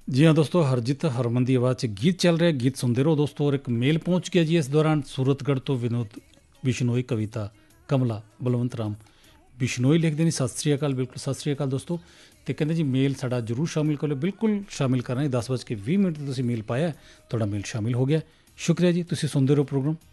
जी हाँ दोस्तों, हरजीत हरमन की आवाज़ 'ਚ गीत चल रहे, गीत सुनते रहो दोस्तों। और एक मेल पहुंच गया जी इस दौरान सूरतगढ़ तो विनोद बिश्नोई कविता कमला बलवंत राम बिश्नोई लिखते नहीं। सत श्री अकाल, बिल्कुल सत श्री अकाल दोस्तों। तो कहते जी मेल साड़ा जरूर शामिल कर लो, बिल्कुल शामिल करना। 10 बज के 20 मिनट ਤੁਸੀਂ ਮੇਲ ਪਾਇਆ, ਤੁਹਾਡਾ ਮੇਲ ਸ਼ਾਮਿਲ ਹੋ ਗਿਆ। ਸ਼ੁਕਰੀਆ ਜੀ, ਤੁਸੀਂ ਸੁਣਦੇ ਰਹੋ ਪ੍ਰੋਗਰਾਮ।